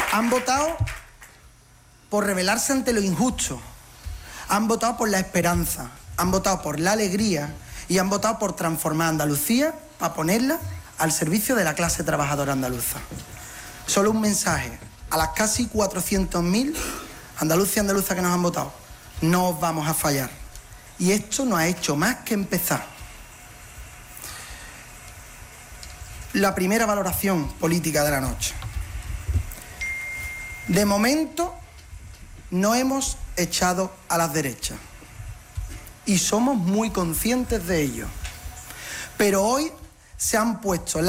Han votado por rebelarse ante lo injusto, han votado por la esperanza, han votado por la alegría y han votado por transformar Andalucía para ponerla al servicio de la clase trabajadora andaluza. Solo un mensaje a las casi 400.000 andaluces y andaluzas que nos han votado: no os vamos a fallar. Y esto no ha hecho más que empezar. La primera valoración política de la noche. De momento no hemos echado a las derechas y somos muy conscientes de ello. Pero hoy se han puesto